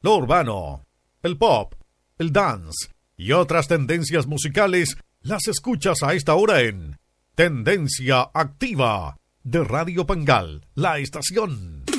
lo urbano, el pop, el dance y otras tendencias musicales las escuchas a esta hora en Tendencia Activa de Radio Pangal, la estación.